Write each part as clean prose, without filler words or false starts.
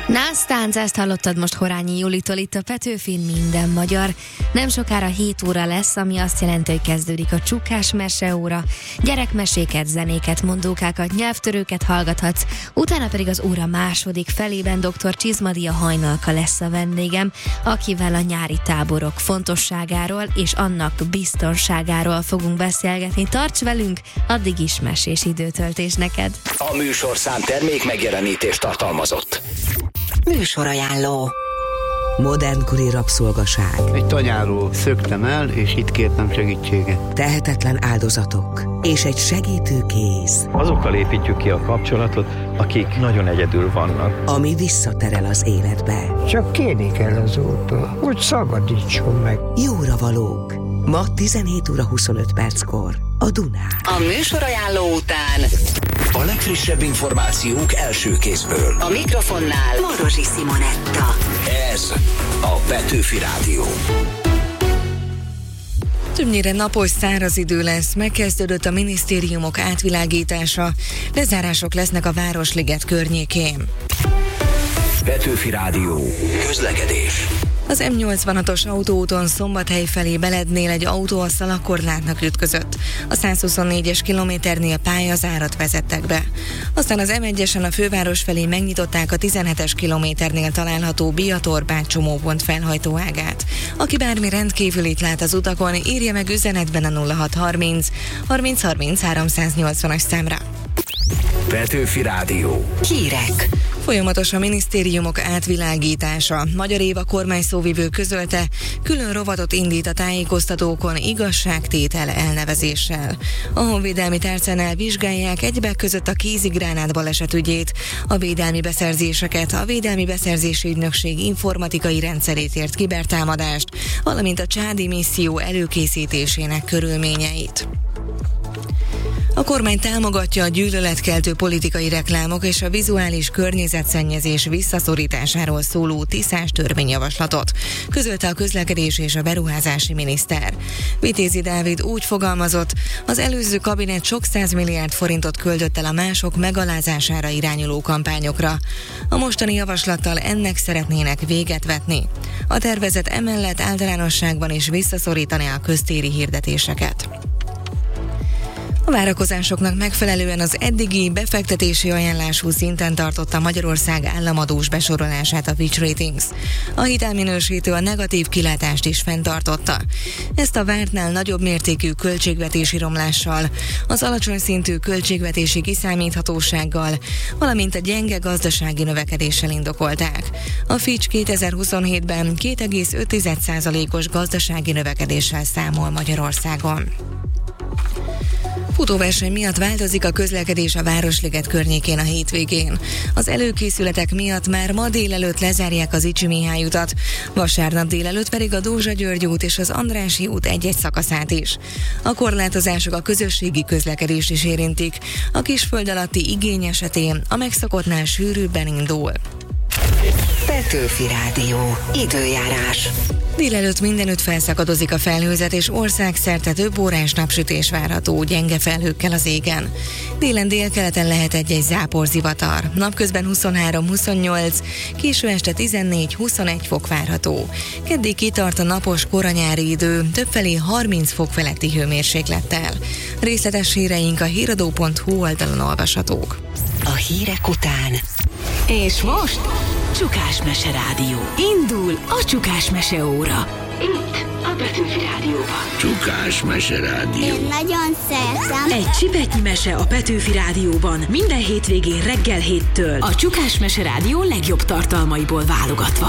Násztánc, ezt hallottad most Horányi Julitól itt a Petőfin Minden Magyar. Nem sokára 7 óra lesz, ami azt jelenti, hogy kezdődik a csukás meseóra. Gyerekmeséket, zenéket, mondókákat, nyelvtörőket hallgathatsz, utána pedig az óra második felében dr. Csizmadia Hajnalka lesz a vendégem, akivel a nyári táborok fontosságáról és annak biztonságáról fogunk beszélgetni. Tarts velünk, addig is mesés időtöltés neked. A műsorszám termék megjelenítést tartalmazott. Műsorajánló. Modernkori rabszolgaság. Egy tanyáról szöktem el, és itt kértem segítséget. Tehetetlen áldozatok. És egy segítő kéz. Azokkal építjük ki a kapcsolatot, akik nagyon egyedül vannak. Ami visszaterel az életbe. Csak kérni kell azótól, hogy szabadítson meg. Jóra valók. Ma 17 óra 25 perckor a Dunán. A műsorajánló után a legfrissebb információk első kézből. A mikrofonnál Morosi Simonetta. Ez a Petőfi Rádió. Többnyire napos, száraz idő lesz, megkezdődött a minisztériumok átvilágítása, lezárások lesznek a Városliget környékén. Petőfi Rádió. Közlekedés. Az M86-os autóúton Szombathely felé Belednél egy autó a szalagkorlátnak ütközött. A 124-es kilométernél pályazárat vezettek be. Aztán az M1-esen a főváros felé megnyitották a 17-es kilométernél található Biatorbát csomópont felhajtóágát. Aki bármi rendkívülit lát az utakon, írja meg üzenetben a 0630 30 30 380-as számra. Petőfi Rádió. Hírek. Folyamatos a minisztériumok átvilágítása. Magyar Éva kormányszóvivő közölte, külön rovatot indít a tájékoztatókon igazságtétel elnevezéssel. A honvédelmi tárcánál vizsgálják egyebek között a kézigránát baleset ügyét, a védelmi beszerzéseket, a Védelmi Beszerzési Ügynökség informatikai rendszerét ért kibertámadást, valamint a csádi misszió előkészítésének körülményeit. A kormány támogatja a gyűlöletkeltő politikai reklámok és a vizuális környezetszennyezés visszaszorításáról szóló tisztás törvényjavaslatot, közölte a közlekedés és a beruházási miniszter. Vitézi Dávid úgy fogalmazott, az előző kabinet sok 100 milliárd forintot költött el a mások megalázására irányuló kampányokra. A mostani javaslattal ennek szeretnének véget vetni. A tervezet emellett általánosságban is visszaszorítaná a köztéri hirdetéseket. A várakozásoknak megfelelően az eddigi befektetési ajánlású szinten tartotta Magyarország államadós besorolását a Fitch Ratings. A hitelminősítő a negatív kilátást is fenntartotta. Ezt a vártnál nagyobb mértékű költségvetési romlással, az alacsony szintű költségvetési kiszámíthatósággal, valamint a gyenge gazdasági növekedéssel indokolták. A Fitch 2027-ben 2,5%-os gazdasági növekedéssel számol Magyarországon. Futóverseny miatt változik a közlekedés a Városliget környékén a hétvégén. Az előkészületek miatt már ma délelőtt lezárják az Icsi Mihály utat, vasárnap délelőtt pedig a Dózsa-György út és az Andrássy út egy-egy szakaszát is. A korlátozások a közösségi közlekedést is érintik. A kisföld alatti igény esetén a megszokottnál sűrűbben indul. Petőfi Rádió. Időjárás. Délelőtt mindenütt felszakadozik a felhőzet, és országszerte több órás napsütés várható, gyenge felhőkkel az égen. Délen délkeleten lehet egy-egy záporzivatar. Napközben 23-28, késő este 14-21 fok várható. Keddig kitart a napos koranyári idő, többfelé 30 fok feletti hőmérséklettel. Részletes híreink a híradó.hu oldalon olvashatók. A hírek után. És most Csukás Mese Rádió. Indul a Csukás Mese óra. Itt a Petőfi Rádióban. Csukás Mese Rádió. Én nagyon szeretem. Egy csipetnyi mese a Petőfi Rádióban. Minden hétvégén reggel 7-től. A Csukás Mese Rádió legjobb tartalmaiból válogatva.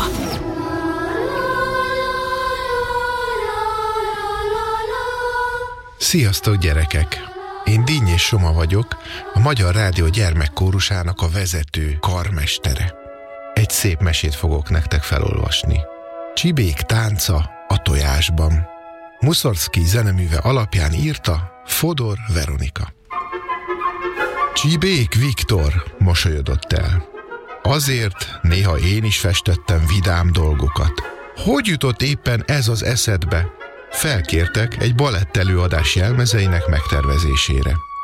Sziasztok gyerekek! Én Dinnyés Soma vagyok, a Magyar Rádió gyermekkórusának a vezető karmestere. Egy szép mesét fogok nektek felolvasni. Csibék tánca a tojásban. Muszorgszkij zeneműve alapján írta Fodor Veronika. Csibék Viktor mosolyodott el. Azért néha én is festettem vidám dolgokat. Hogy jutott éppen ez az eszedbe? Felkértek egy balett előadás jelmezeinek megtervezésére.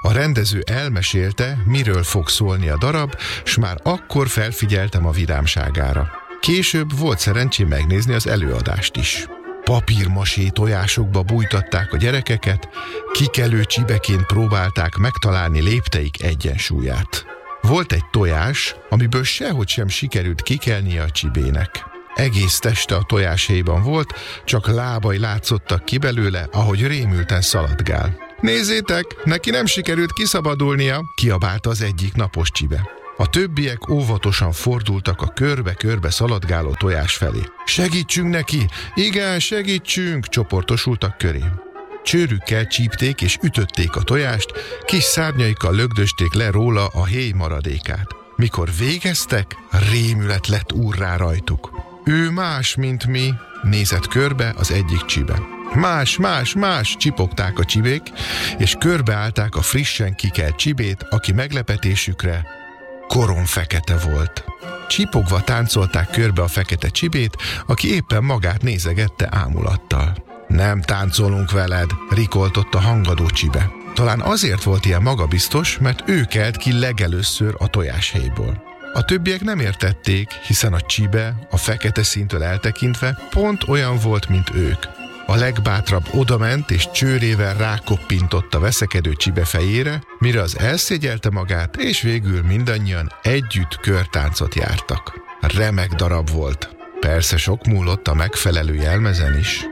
A rendező elmesélte, miről fog szólni a darab, s már akkor felfigyeltem a vidámságára. Később volt szerencsém megnézni az előadást is. Papírmasé tojásokba bújtatták a gyerekeket, kikelő csibeként próbálták megtalálni lépteik egyensúlyát. Volt egy tojás, amiből sehogy sem sikerült kikelnie a csibének. Egész teste a tojáshéjban volt, csak lábai látszottak ki belőle, ahogy rémülten szaladgál. Nézzétek, neki nem sikerült kiszabadulnia, kiabálta az egyik napos csibe. A többiek óvatosan fordultak a körbe-körbe szaladgáló tojás felé. Segítsünk neki! Igen, segítsünk! Csoportosultak köré. Csőrükkel csípték és ütötték a tojást, kis szárnyaikkal lögdösték le róla a héj maradékát. Mikor végeztek, rémület lett úrrá rajtuk. Ő más, mint mi, nézett körbe az egyik csibe. Más, csipogták a csibék, és körbeállták a frissen kikelt csibét, aki meglepetésükre koronfekete volt. Csipogva táncolták körbe a fekete csibét, aki éppen magát nézegette ámulattal. Nem táncolunk veled, rikoltott a hangadó csibe. Talán azért volt ilyen magabiztos, mert ő kelt ki legelőször a tojáshéjból. A többiek nem értették, hiszen a csibe, a fekete színtől eltekintve pont olyan volt, mint ők. A legbátrabb odament és csőrével rákoppintott a veszekedő csibe fejére, mire az elszégyelte magát, és végül mindannyian együtt körtáncot jártak. Remek darab volt. Persze sok múlott a megfelelő jelmezen is.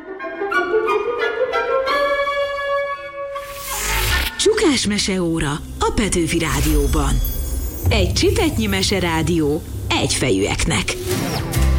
Csukás meseóra a Petőfi Rádióban. Egy csipetnyi meserádió egyfejűeknek.